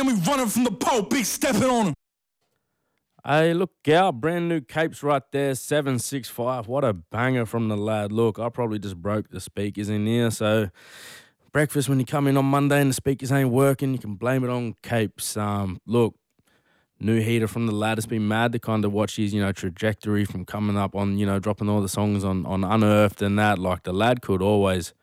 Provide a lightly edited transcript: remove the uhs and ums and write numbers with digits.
And we running from the pole, big stepping on him. Hey, look out, brand new capes right there, 765. What a banger from the lad. Look, I probably just broke the speakers in here, so breakfast when you come in on Monday and the speakers ain't working, you can blame it on capes. Look, new heater from the lad. It's been mad to kind of watch his, trajectory from coming up on, dropping all the songs on Unearthed and that. Like, the lad could always